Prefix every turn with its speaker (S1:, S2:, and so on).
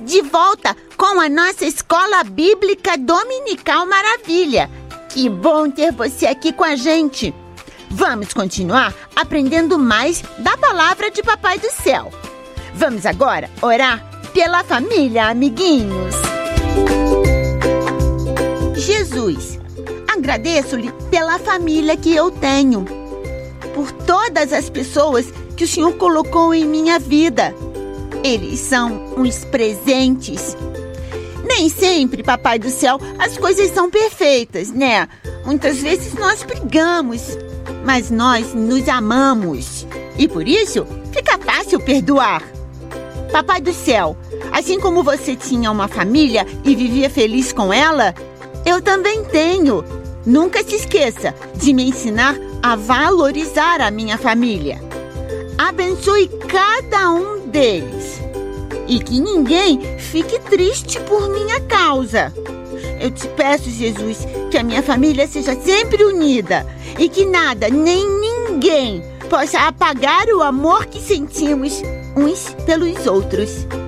S1: de volta com a nossa Escola Bíblica Dominical Maravilha. Que bom ter você aqui com a gente. Vamos continuar aprendendo mais da palavra de Papai do Céu. Vamos agora orar pela família, amiguinhos. Jesus, agradeço-lhe pela família que eu tenho, por todas as pessoas que o Senhor colocou em minha vida. Eles são uns presentes. Nem sempre, Papai do Céu, as coisas são perfeitas, né? Muitas vezes nós brigamos, mas nós nos amamos. E por isso, fica fácil perdoar. Papai do Céu, assim como você tinha uma família e vivia feliz com ela, eu também tenho. Nunca se esqueça de me ensinar a valorizar a minha família. Abençoe cada um deles. E que ninguém fique triste por minha causa. Eu te peço, Jesus, que a minha família seja sempre unida e que nada, nem ninguém possa apagar o amor que sentimos uns pelos outros.